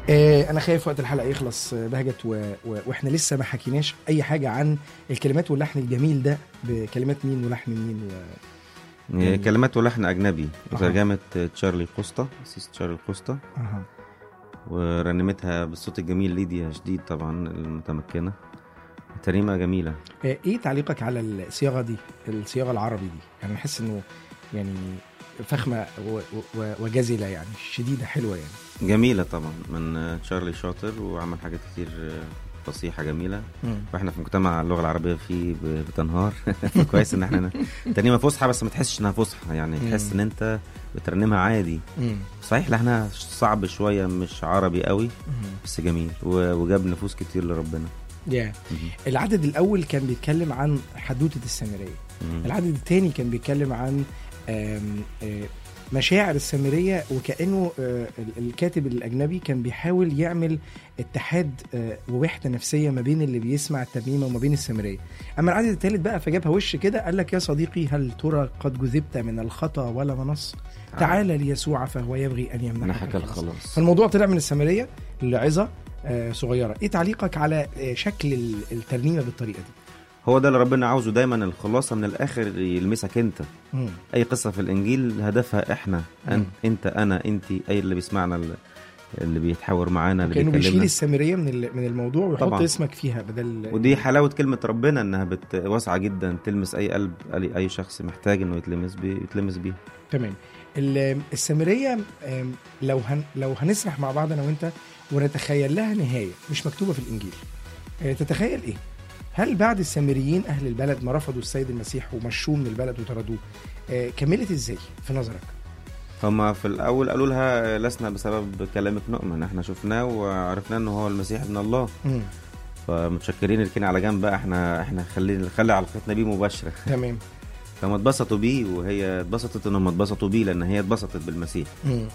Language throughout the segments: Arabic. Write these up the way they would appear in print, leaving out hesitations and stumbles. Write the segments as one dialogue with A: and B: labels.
A: انا خايف وقت الحلقه يخلص بهجت واحنا لسه ما حكيناش اي حاجه عن الكلمات واللحن الجميل ده. بكلمات مين ولحن مين
B: يعني كلمات ولحن اجنبي ترجمه تشارلي كوستا، سيس تشارلي كوستا. ورنمتها بالصوت الجميل ليديا جديد طبعا المتمكنه. ترنيمه جميله.
A: ايه تعليقك على الصياغه دي، الصياغه العربي دي؟ يعني بحس انه يعني فخمه وجزله، يعني شديده حلوه يعني.
B: جميله طبعا من تشارلي شاطر وعمل حاجات كتير فصيحه جميله. واحنا في مجتمع اللغه العربيه فيه بتنهار. كويس ان احنا ترنيمه فصحى بس ما تحسش انها فصحى، يعني تحس ان انت بترنمها عادي. صحيح لحنها صعب شويه مش عربي قوي بس جميل وجاب نفوس كتير لربنا.
A: العدد الاول كان بيتكلم عن حدوته السامريه. العدد الثاني كان بيتكلم عن مشاعر السامرية، وكأنه الكاتب الأجنبي كان بيحاول يعمل اتحاد ووحدة نفسية ما بين اللي بيسمع الترنيمة وما بين السامرية. أما العدد الثالث بقى فجابها وش كده، قال لك: يا صديقي هل ترى قد جذبت من الخطأ ولا منص؟ تعال ليسوع فهو يبغي أن يمنحك الخلاص. فالموضوع طلع من السامرية لعظة صغيرة. إيه تعليقك على شكل الترنيمة بالطريقة دي؟
B: هو ده اللي ربنا عاوزه دايما، الخلاصة من الآخر يلمسك انت. أي قصة في الإنجيل هدفها إحنا، انت أنا انتي، أي اللي بيسمعنا اللي بيتحاور معانا اللي
A: كأنه بيشيل السامرية من الموضوع ويحط اسمك فيها بدل.
B: ودي حلاوة كلمة ربنا، إنها واسعة جدا تلمس أي قلب، أي شخص محتاج إنه يتلمس بيه.
A: تمام. السامرية لو هنسرح مع بعض أنا وأنت ونتخيل لها نهاية مش مكتوبة في الإنجيل، تتخيل إيه؟ هل بعد السامريين أهل البلد ما رفضوا السيد المسيح ومشوه من البلد وطردوه، كملت إزاي في نظرك؟
B: هما في الأول قالوا لها: لسنا بسبب كلامك نؤمن، احنا شفناه وعرفنا أنه هو المسيح ابن الله. فمتشكرين ركينا على جنب بقى، احنا خلي علاقتنا بيه مباشرة.
A: تمام.
B: فما اتبسطوا بيه وهي اتبسطت انهم اتبسطوا بيه، لأن هي اتبسطت بالمسيح.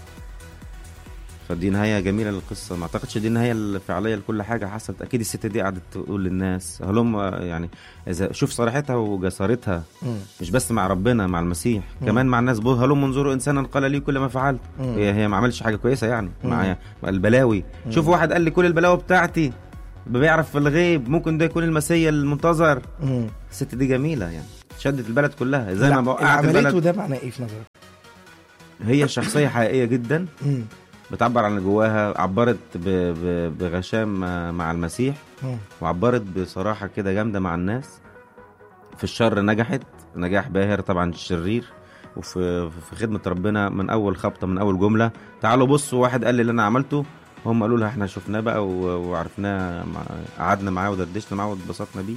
B: فدي نهاية جميلة للقصة. ما اعتقدش دي النهاية الفعلية لكل حاجة حصلت. أكيد الست دي قعدت تقول للناس هلم، يعني إذا شوف صراحتها وجسارتها مش بس مع ربنا، مع المسيح كمان مع الناس. هلم انظروا إنسانا قال لي كل ما فعلت. هي ما عملش حاجة كويسة يعني مع البلاوي. شوف واحد قال لي كل البلاوي بتاعتي، بيعرف في الغيب، ممكن ده يكون المسيح المنتظر. الست دي جميلة يعني، شدت البلد كلها زي ما وقعت البلد.
A: ده معناه إيه في نظرك؟
B: هي شخصية حقيقية جدا، بتعبر عن جواها، عبرت بغشام مع المسيح، وعبرت بصراحة كده جامدة مع الناس. في الشر نجحت نجاح باهر طبعا الشرير، وفي خدمة ربنا من أول خبطة، من أول جملة. تعالوا بصوا، واحد قال لي اللي أنا عملته، هم قالوا لها احنا شفناه بقى وعرفناه، قعدنا معاه ودردشنا معاه واتبسطنا بيه.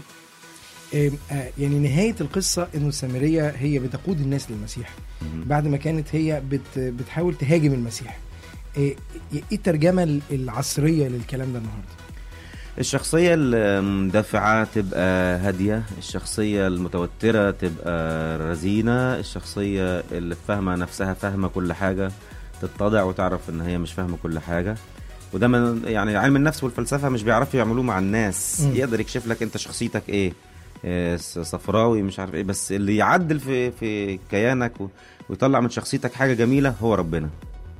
A: يعني نهاية القصة إنه السامرية هي بتقود الناس للمسيح بعد ما كانت هي بتحاول تهاجم المسيح. ايه الترجمة العصرية للكلام ده النهاردة؟
B: الشخصية المندفعة تبقى هادية، الشخصية المتوترة تبقى رزينة، الشخصية اللي فاهمة نفسها، فاهمة كل حاجة، تتضع وتعرف ان هي مش فاهمة كل حاجة. وده من يعني علم النفس والفلسفة مش بيعرفوا يعملوه مع الناس. يقدر يكشف لك انت شخصيتك ايه، صفراوي مش عارف ايه، بس اللي يعدل في كيانك ويطلع من شخصيتك حاجة جميلة هو ربنا.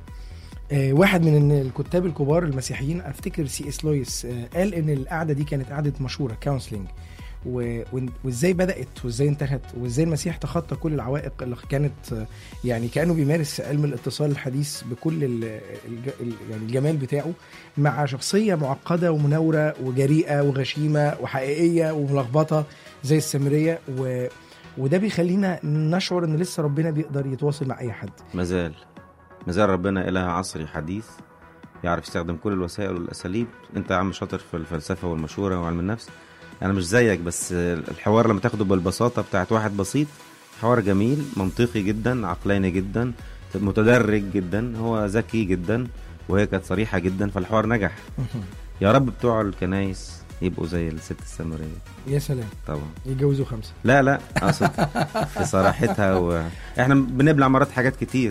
A: واحد من الكتاب الكبار المسيحيين، افتكر سي اس لويس، قال ان القعده دي كانت قعده مشوره، كونسلنج، وازاي بدات وازاي انتهت وازاي المسيح تخطى كل العوائق اللي كانت، يعني كانه بيمارس علم الاتصال الحديث بكل يعني الجمال بتاعه مع شخصيه معقده ومنوره وجريئه وغشيمه وحقيقيه وملخبطه زي السامريه، وده بيخلينا نشعر ان لسه ربنا بيقدر يتواصل مع اي حد.
B: مازال ربنا إله عصري حديث، يعرف يستخدم كل الوسائل والأساليب. انت عم شاطر في الفلسفة والمشورة وعلم النفس، انا مش زيك، بس الحوار لما تاخده بالبساطة بتاعت واحد بسيط، حوار جميل منطقي جدا، عقلاني جدا، متدرج جدا، هو ذكي جدا، وهي كانت صريحة جدا، فالحوار نجح. يا رب بتوع الكنايس يبقوا زي الست السامرية.
A: يا سلام.
B: طبعا
A: يتجوزوا 5.
B: لا اقصد في صراحتها احنا بنبلع مرات حاجات كتير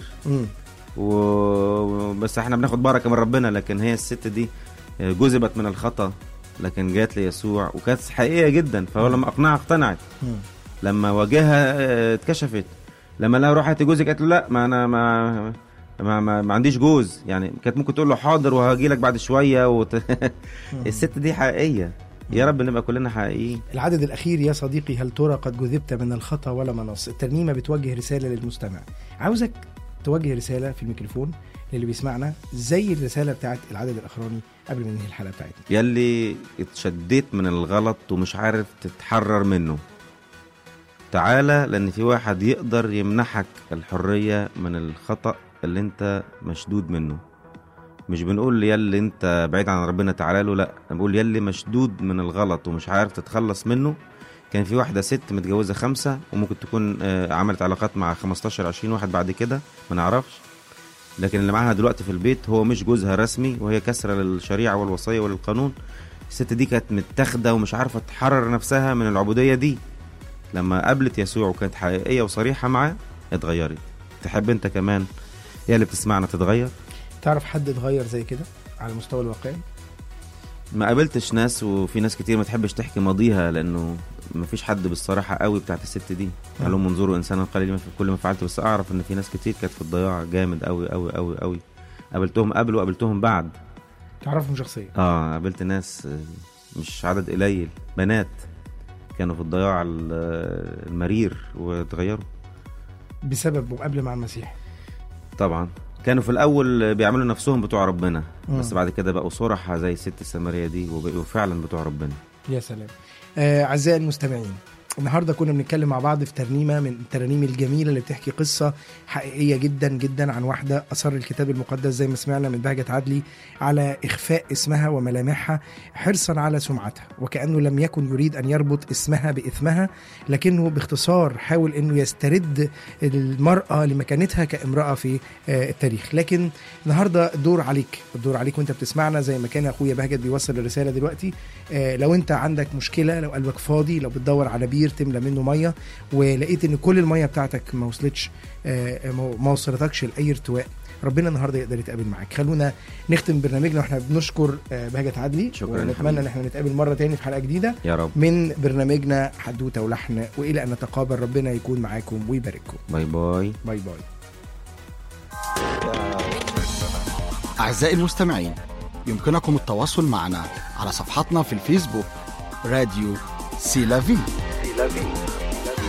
B: بس احنا بناخد بركة من ربنا، لكن هي الست دي جذبت من الخطأ لكن جات ليسوع وكانت حقيقية جدا. فهو لما اقنعها اقتنعت، لما واجهها اتكشفت، لما لا روحت جوزك قالت له لا، ما انا ما عنديش جوز يعني. كانت ممكن تقول له حاضر وهاجي لك بعد شويه الست دي حقيقيه. يا رب نبقى كلنا حقيقيين.
A: العدد الأخير يا صديقي، هل ترى قد جذبت من الخطأ ولا منص؟ الترنيمة بتوجه رسالة للمستمع. عاوزك توجه رسالة في الميكروفون للي بيسمعنا زي الرسالة بتاعت العدد الأخراني قبل ما ننهي الحلقة بتاعتنا.
B: يلي اتشديت من الغلط ومش عارف تتحرر منه، تعالى، لأن في واحد يقدر يمنحك الحرية من الخطأ اللي انت مشدود منه. مش بنقول يلي انت بعيد عن ربنا تعالى له، لا، انا بقول يلي مشدود من الغلط ومش عارف تتخلص منه. كان في واحدة ست متجوزة 5 وممكن تكون عملت علاقات مع 15-20 واحد بعد كده ما نعرفش، لكن اللي معاها دلوقتي في البيت هو مش جوزها رسمي، وهي كسرة للشريعة والوصية وللقانون. الست دي كانت متاخدة ومش عارفة تحرر نفسها من العبودية دي. لما قابلت يسوع وكانت حقيقية وصريحة معاه اتغيرت. تحب انت كمان يا اللي بتسمعنا تتغير؟
A: تعرف حد اتغير زي كده على المستوى الواقعي؟
B: ما قابلتش ناس، وفي ناس كتير ما تحبش تحكي ماضيها لانه ما فيش حد بالصراحة قوي بتاعت الست دي. قالوا منظره انسانا قليل في كل ما فعلت، بس اعرف ان في ناس كتير كانت في الضياع جامد قوي قوي قوي قوي. قابلتهم قبل وقابلتهم بعد.
A: تعرفهم شخصيا؟
B: قابلت ناس مش عدد قليل، بنات كانوا في الضياع المرير وتغيروا
A: بسبب مقابلة مع المسيح.
B: طبعا كانوا في الاول بيعملوا نفسهم بتوع ربنا، بس بعد كده بقوا صراحة زي الست السامرية دي وبقوا فعلا بتوع ربنا.
A: يا سلام. أعزائي المستمعين، النهاردة كنا بنتكلم مع بعض في ترنيمة من الترانيم الجميلة اللي بتحكي قصة حقيقية جدا جدا عن واحدة أصر الكتاب المقدس زي ما سمعنا من بهجة عدلي على إخفاء اسمها وملامحها حرصا على سمعتها، وكأنه لم يكن يريد أن يربط اسمها بإثمها، لكنه باختصار حاول أنه يسترد المرأة لمكانتها كامرأة في التاريخ. لكن النهاردة الدور عليك وانت بتسمعنا، زي ما كان أخويا بهجة بيوصل الرسالة دلوقتي. لو انت عندك مشكلة، لو قلبك فاضي، لو بتدور على بير تملى منه مية ولقيت ان كل المية بتاعتك ما وصلتش، ما وصلتكش لأي ارتواء، ربنا النهارده يقدر يتقابل معاك. خلونا نختم برنامجنا واحنا بنشكر بهجة عدلي، ونتمنى ان احنا نتقابل مرة تاني في حلقة جديدة
B: يا رب
A: من برنامجنا حدوتة ولحن، والى ان نتقابل ربنا يكون معاكم ويبارككم.
B: باي باي
A: باي باي.
C: أعزائي المستمعين، يمكنكم التواصل معنا على صفحتنا في الفيسبوك راديو سي لافي.